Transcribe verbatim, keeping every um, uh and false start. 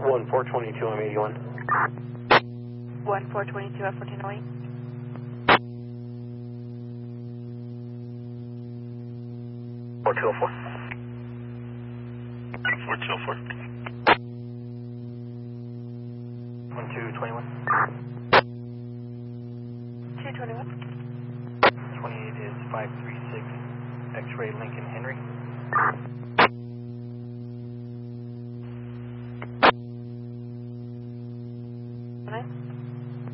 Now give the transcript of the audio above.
one four twenty-two, I'm eighty-one. one four twenty-two, F fourteen oh eight. four two oh four. four two oh four. one two twenty-one. two twenty-one. twenty-eight is five three six, X-ray Lincoln Henry.